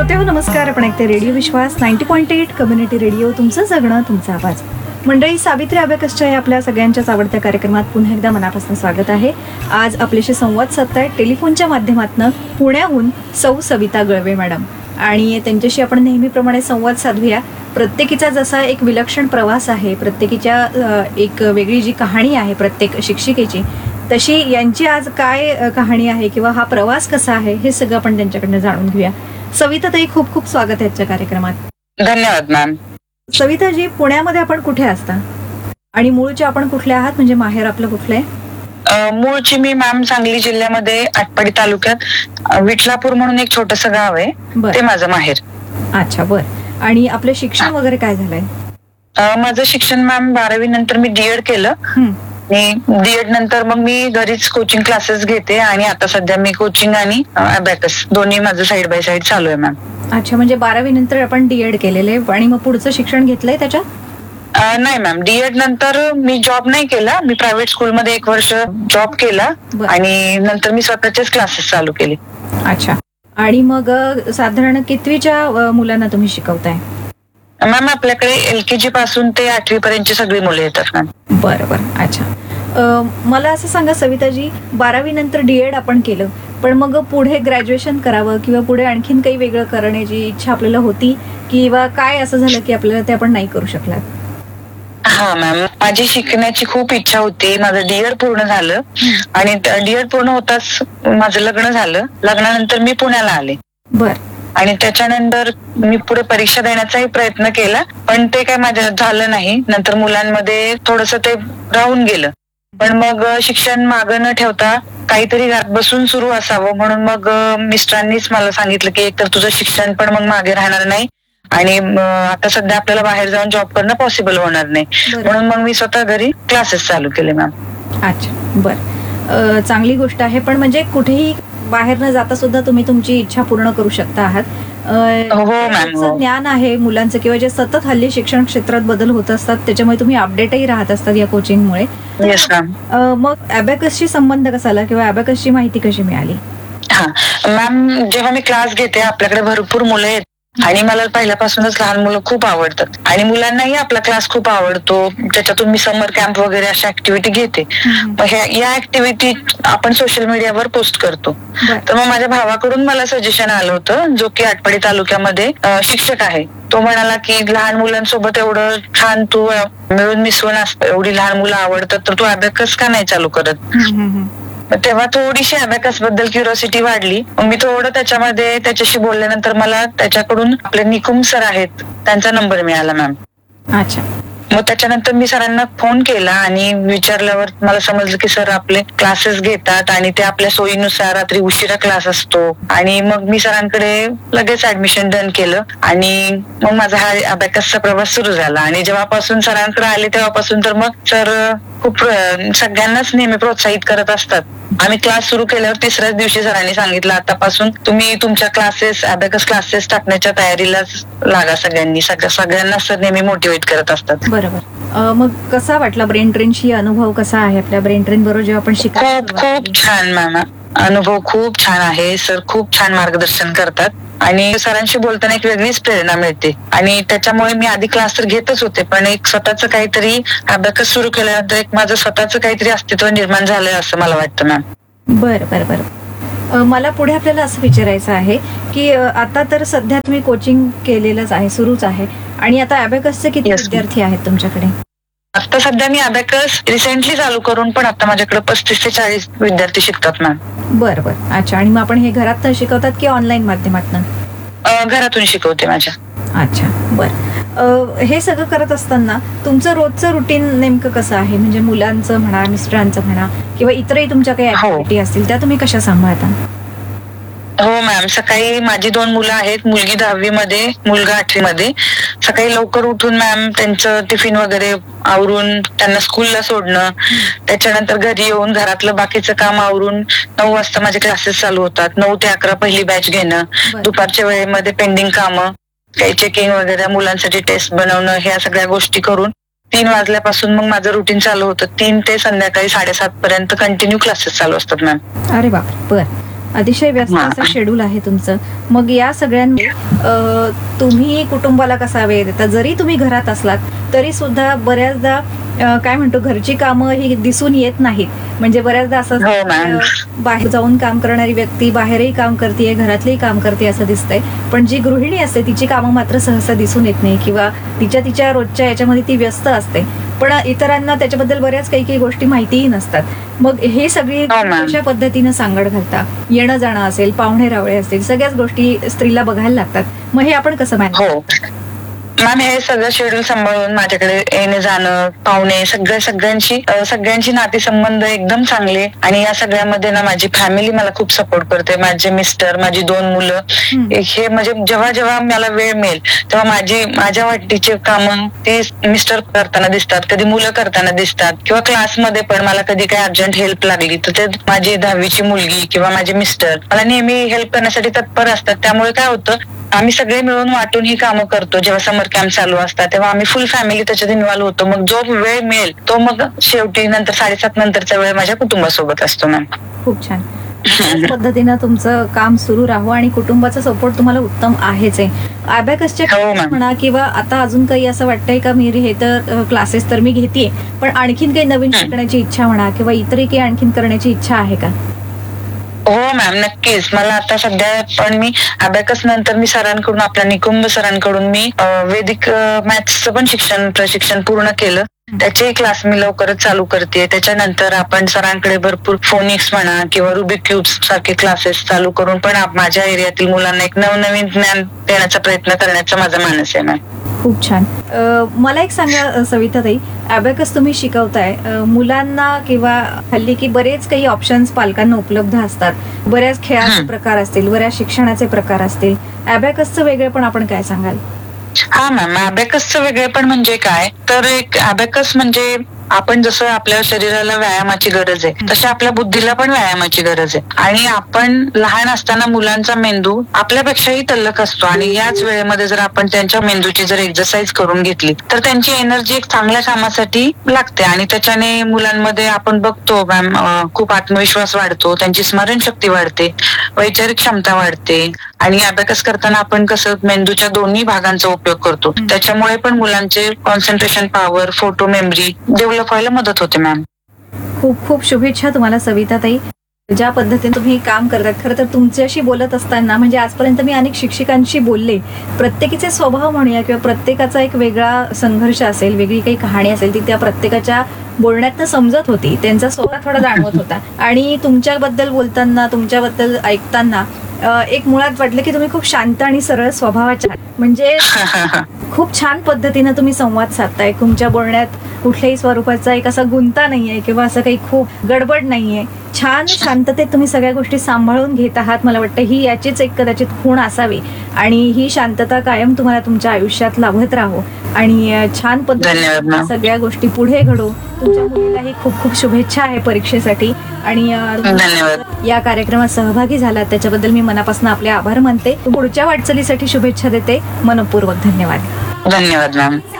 श्रोते हो नमस्कार. आपण ऐकते रेडिओ विश्वास 90.8 कम्युनिटी रेडिओ. तुमचं जगणं तुमचा आवाज. मंडळी, सावित्री अबॅकसच्या या आपल्या सगळ्यांच्याच आवडत्या कार्यक्रमात पुन्हा एकदा मनापासून स्वागत आहे. आज आपल्याशी संवाद साधतायत टेलिफोनच्या माध्यमातून पुण्याहून सौ सविता गळवे मॅडम, आणि त्यांच्याशी आपण नेहमीप्रमाणे संवाद साधूया. प्रत्येकीचा जसा एक विलक्षण प्रवास आहे, प्रत्येकीच्या एक वेगळी जी कहाणी आहे प्रत्येक शिक्षिकेची, तशी यांची आज काय कहाणी आहे किंवा हा प्रवास कसा आहे हे सगळं आपण त्यांच्याकडनं जाणून घेऊया. सविता ताई, खूप खूप स्वागत आहे आजच्या कार्यक्रमात. धन्यवाद मॅम. सविताजी, पुण्यामध्ये आपण कुठे असता आणि मूळचे आपण कुठले आहात, म्हणजे माहेर आपलं कुठलं आहे? मूळची मी मॅम सांगली जिल्ह्यामध्ये आटपाडी तालुक्यात विठलापूर म्हणून एक छोटस गाव आहे, ते माझं माहेर. अच्छा, बर. आणि आपलं शिक्षण वगैरे काय झालंय? माझं शिक्षण मॅम 12वी नंतर मी डीएड केलं. आणि डीएड नंतर मग मी घरीच कोचिंग क्लासेस घेते आणि आता सध्या मी कोचिंग आणि अबॅकस दोन्ही माझं साईड बाय साईड चालू आहे मॅम. अच्छा, म्हणजे 12वी नंतर आपण डीएड केलेले आणि मग पुढचं शिक्षण घेतलंय त्याच्यात? नाही मॅम, डीएड नंतर मी जॉब नाही केला. मी प्रायव्हेट स्कूलमध्ये 1 वर्ष जॉब केला आणि नंतर मी स्वतःचेच क्लासेस चालू केले. अच्छा. आणि मग साधारण कितवीच्या मुलांना तुम्ही शिकवताय? मॅम, आपल्याकडे LKG पासून ते 8वी पर्यंतची सगळी मुले येतात मॅम. बरोबर. अच्छा. मला असं सांगा सविताजी, 12वी नंतर डीएड आपण केलं, पण मग पुढे ग्रॅज्युएशन करावं किंवा पुढे आणखीन काही वेगळं करण्याची इच्छा आपल्याला होती, किंवा काय असं झालं की आपल्याला ते आपण नाही करू शकलात? हा मॅम, माझी शिकण्याची खूप इच्छा होती. माझं डीएड पूर्ण झालं आणि डीएड पूर्ण होताच माझं लग्न झालं. लग्नानंतर मी पुण्याला आले. बर. आणि त्याच्यानंतर मी पुढे परीक्षा देण्याचाही प्रयत्न केला, पण ते काय माझ्या झालं नाही. नंतर मुलांमध्ये थोडस ते राहून गेलं. पण मग शिक्षण मागं न ठेवता काहीतरी घरात बसून सुरू असावं, म्हणून मग मिस्टरांनीच मला सांगितलं की एकतर तुझं शिक्षण पण मग मागे राहणार नाही आणि आता सध्या आपल्याला बाहेर जाऊन जॉब करणं पॉसिबल होणार नाही, म्हणून मग मी स्वतः घरी क्लासेस चालू केले मॅम. अच्छा, बर. चांगली गोष्ट आहे. पण म्हणजे कुठेही बाहेर न जाता सुद्धा तुम्ही तुमची इच्छा पूर्ण करू शकता आहात. हो मॅम. ज्ञान आहे मुलांचं, किंवा जे सतत हल्ली शिक्षण क्षेत्रात बदल होत असतात त्याच्यामुळे तुम्ही अपडेटही राहत असतात या कोचिंगमुळे. Yes ma'am. मग अबॅकसशी संबंध कसा आला किंवा अबॅकसची माहिती कशी मिळाली? हा मॅम, जेव्हा मी क्लास घेते आपल्याकडे भरपूर मुलं आहेत आणि मला पहिल्यापासूनच लहान मुलं खूप आवडतात आणि मुलांनाही आपला क्लास खूप आवडतो. त्याच्यातून मी समर कॅम्प वगैरे अशा ऍक्टिव्हिटी घेते. मग या ऍक्टिव्हिटी आपण सोशल मीडियावर पोस्ट करतो. तर मग माझ्या भावाकडून मला सजेशन आलं होतं, जो की आटपाडी तालुक्यामध्ये शिक्षक आहे. तो म्हणाला की लहान मुलांसोबत एवढं छान तू मिळून मिसळून असतं, एवढी लहान मुलं आवडतात, तर तू अबॅकस का नाही चालू करत? तेव्हा थोडीशी अबॅकस बद्दल क्युरिओसिटी वाढली. मग मी थोडं त्याच्याशी बोलल्यानंतर मला त्याच्याकडून आपले निकुम सर आहेत त्यांचा नंबर मिळाला मॅम. अच्छा. मग त्याच्यानंतर मी सरांना फोन केला आणि विचारल्यावर मला समजलं की सर आपले क्लासेस घेतात आणि ते आपल्या सोयीनुसार रात्री उशिरा क्लास असतो. आणि मग मी सरांकडे लगेच ऍडमिशन डन केलं आणि मग माझा हा अबॅकसचा प्रवास सुरू झाला. आणि जेव्हापासून सरांकडे आले तेव्हापासून तर मग सर खूप सगळ्यांनाच नेहमी प्रोत्साहित करत असतात. आम्ही क्लास सुरू केल्यावर 3ऱ्याच दिवशी सरांनी सांगितलं, आतापासून तुम्ही तुमच्या क्लासेस अबॅकस क्लासेस टाकण्याच्या तयारीलाच लागा सगळ्यांनी. सगळ्यांना सर नेहमी मोटिवेट करत असतात. बरोबर. मग कसा वाटला ब्रेन ट्रेनशी अनुभव? कसा आहे आपल्या ब्रेन ट्रेन बरोबर जेव्हा आपण शिकतो? खूप छान मॅम, अनुभव खूप छान आहे. सर खूप छान मार्गदर्शन करतात आणि सरांशी बोलताना एक वेगळीच प्रेरणा मिळते. आणि त्याच्यामुळे मी आधी क्लास तर घेतच होते, पण एक स्वतःच काहीतरी अबॅकस सुरू केल्यानंतर एक माझं स्वतःच काहीतरी अस्तित्व निर्माण झालंय असं मला वाटतं मॅम. बरं. मला पुढे आपल्याला असं विचारायचं आहे की आता तर सध्या तुम्ही कोचिंग केलेलंच आहे, सुरूच आहे, आणि आता अबॅकसचे किती विद्यार्थी आहेत तुमच्याकडे? आता सध्या मी अबॅकस रिसेंटली चालू करून पण आता माझ्याकडे 35 ते 40 विद्यार्थी शिकतात मॅम. बरं. अच्छा. आणि मग आपण हे घरात शिकवतात की ऑनलाईन माध्यमातून? घरातून शिकवते माझ्या. अच्छा, बरं. हे सगळं करत असताना तुमचं रोजचं रुटीन नेमकं कसं आहे? म्हणजे मुलांचं म्हणा, मिस्टरांचं म्हणा, किंवा इतरही तुमच्या काही ऍक्टिव्हिटी असतील त्या तुम्ही कशा सांभाळता? हो मॅम, सकाळी माझी 2 मुलं आहेत, मुलगी 10वी मध्ये, मुलगा 8वी मध्ये. सकाळी लवकर उठून मॅम त्यांचं टिफिन वगैरे आवरून त्यांना स्कूलला सोडणं, त्याच्यानंतर घरी येऊन घरातलं बाकीचं काम आवरून 9 वाजता माझे क्लासेस चालू होतात. 9 ते 11 पहिली बॅच घेणं, दुपारच्या वेळेमध्ये पेंडिंग कामं, काही चेकिंग वगैरे, मुलांसाठी टेस्ट बनवणं, ह्या सगळ्या गोष्टी करून 3 वाजल्यापासून मग माझं रुटीन चालू होतं. 3 ते संध्याकाळी 7:30 पर्यंत कंटिन्यू क्लासेस चालू असतात मॅम. अरे बाप. बरं. अतिशय व्यस्त हा. असं शेड्यूल आहे तुमचं. मग या सगळ्यांनी तुम्ही कुटुंबाला कसा वेळ देता? जरी तुम्ही घरात असलात तरी सुद्धा बऱ्याचदा काय म्हणतो, घरची कामं ही दिसून येत नाहीत. म्हणजे बऱ्याचदा असं हो, मॅम. बाहेर जाऊन काम करणारी व्यक्ती बाहेरही काम करते, घरातलंही काम करते असं दिसतंय, पण जी गृहिणी असते तिची कामं मात्र सहसा दिसून येत नाही, किंवा तिच्या रोजच्या याच्यामध्ये ती व्यस्त असते, पण इतरांना त्याच्याबद्दल बऱ्याच काही गोष्टी माहितीही नसतात. मग हे सगळी हो, मॅम. कशा पद्धतीनं सांगड घालता? येणं जाणं असेल, पाहुणे रावळे असतील, सगळ्याच गोष्टी स्त्रीला बघायला लागतात. मग हे आपण कसं मॅनेज? हो मॅम, हे सगळं शेड्यूल सांभाळून माझ्याकडे येणं जाणं, पाहुणे, सगळ्यांची नातेसंबंध एकदम चांगले. आणि या सगळ्यामध्ये ना माझी फॅमिली मला खूप सपोर्ट करते. माझे मिस्टर, माझी 2 मुलं, हे म्हणजे जेव्हा जेव्हा मला वेळ मिळेल तेव्हा माझ्या वाटणीचे कामं ते मिस्टर करताना दिसतात, कधी मुलं करताना दिसतात, किंवा क्लासमध्ये पण मला कधी काही अर्जंट हेल्प लागली तर ते माझी 10वीची मुलगी किंवा माझे मिस्टर मला नेहमी हेल्प करण्यासाठी तत्पर असतात. त्यामुळे काय होतं, आम्ही सगळे मिळून वाटून ही कामं करतो. जेव्हा समर कॅम्प चालू असतात तेव्हा आम्ही फुल फॅमिली त्याच्यात इन्व्हॉल्व होतो. मग जो वेळ मिळेल तो मग शेवटी नंतर 7:30 नंतरचा वेळ माझ्या कुटुंबासोबत असतो मॅम. खूप छान. अशाच पद्धतीनं तुमचं काम सुरू राहू आणि कुटुंबाचा सपोर्ट तुम्हाला उत्तम आहेच आहे. अबॅकसच्या हो, मॅम. म्हणा किंवा आता अजून काही असं वाटतंय का, मी हे तर क्लासेस तर मी घेतेय, पण आणखीन काही नवीन शिकण्याची इच्छा म्हणा किंवा इतरही काही आणखीन करण्याची इच्छा आहे का? हो मॅम, नक्कीच. मला आता सध्या पण मी अबॅकस नंतर मी सरांकडून, आपल्या निकुंभ सरांकडून मी वैदिक मॅथ्सचं पण प्रशिक्षण पूर्ण केलं. त्याचेही क्लास मी लवकरच चालू करते. त्याच्यानंतर आपण सरांकडे भरपूर फोनिक्स म्हणा किंवा रुबिक क्यूब्स सारखे क्लासेस चालू करून पण माझ्या एरियातील मुलांना एक नवनवीन ज्ञान देण्याचा प्रयत्न करण्याचा माझा मानस आहे मॅम. खूप छान. मला एक सांगा सविताताई, अबॅकस तुम्ही शिकवताय मुलांना, किंवा हल्ली की बरेच काही ऑप्शन्स पालकांना उपलब्ध असतात, बऱ्याच खेळाचे प्रकार असतील, बऱ्याच शिक्षणाचे प्रकार असतील, अबॅकसचं वेगळे पण आपण काय सांगाल? हा मॅम, अबॅकसचं वेगळेपण म्हणजे काय, तर एक अबॅकस म्हणजे आपण जसं आपल्या शरीराला व्यायामाची गरज आहे तशी आपल्या बुद्धीला पण व्यायामाची गरज आहे. आणि आपण लहान असताना मुलांचा मेंदू आपल्यापेक्षाही तल्लख असतो, आणि याच वेळेमध्ये जर आपण त्यांच्या मेंदूची जर एक्सरसाइज करून घेतली तर त्यांची एनर्जी एक चांगल्या कामासाठी लागते. आणि त्याच्याने मुलांमध्ये आपण बघतो मॅम, खूप आत्मविश्वास वाढतो, त्यांची स्मरणशक्ती वाढते, वैचारिक क्षमता वाढते. आणि अबॅकस करताना आपण कसं मेंदूच्या दोन्ही भागांचा उपयोग करतो, त्याच्यामुळे पण मुलांचे concentration power, photo memory develop व्हायला मदत होते मॅम. खूप खूप शुभेच्छा तुम्हाला सविताताई. ज्या पद्धतीने तुम्ही काम करतात, खरं तर तुमच्याशी बोलत असताना म्हणजे आजपर्यंत मी अनेक शिक्षिकांशी बोलले, प्रत्येकीचे स्वभाव म्हणूया किंवा प्रत्येकाचा एक वेगळा संघर्ष असेल, वेगळी काही कहाणी असेल, ती त्या प्रत्येकाच्या बोलण्यातनं समजत होती, त्यांचा स्वभाव थोडा जाणवत होता. आणि तुमच्याबद्दल बोलताना, तुमच्याबद्दल ऐकताना एक मुळात वाटलं की तुम्ही खूप शांत आणि सरळ स्वभावाच्या, म्हणजे खूप छान पद्धतीनं तुम्ही संवाद साधताय. तुमच्या बोलण्यात कुठल्याही स्वरूपाचा एक असा गुंता नाहीये किंवा असं काही खूप गडबड नाहीये. छान शांततेत तुम्ही सगळ्या गोष्टी सांभाळून घेत आहात. मला वाटतं ही याचीच एक कदाचित खूण असावी, आणि ही शांतता कायम तुम्हाला तुमच्या आयुष्यात लाभत राहो आणि छान पद्धतीने सगळ्या गोष्टी पुढे घडो. तुमच्या मुलीलाही खूप खूप शुभेच्छा आहे परीक्षेसाठी, आणि या कार्यक्रमात सहभागी झालात त्याच्याबद्दल मी मनापासून आपले आभार मानते. पुढच्या वाटचालीसाठी शुभेच्छा देते. मनपूर्वक धन्यवाद. धन्यवाद मॅम.